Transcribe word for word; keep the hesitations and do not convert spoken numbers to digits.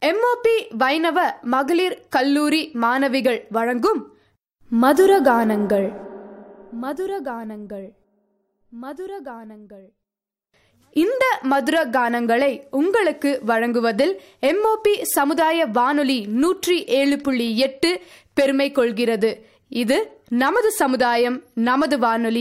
MOP வைணவ மகளிர் கல்லூரி மாணவிகள் வழங்கும் மதுரகானங்கள் மதுரகானங்கள் மதுரகானங்கள் இந்த மதுர கானங்களை உங்களுக்கு வழங்குவதில் எம்ஓபி சமுதாய வானொலி நூற்றி ஏழு புள்ளி எட்டு பெருமை கொள்கிறது. இது நமது சமுதாயம், நமது வானொலி.